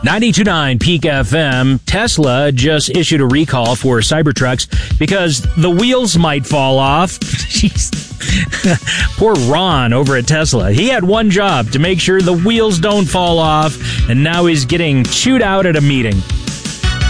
92.9 Peak FM. Tesla just issued a recall for Cybertrucks because the wheels might fall off. Jeez. Poor Ron over at Tesla. He had one job, to make sure the wheels don't fall off, and now he's getting chewed out at a meeting.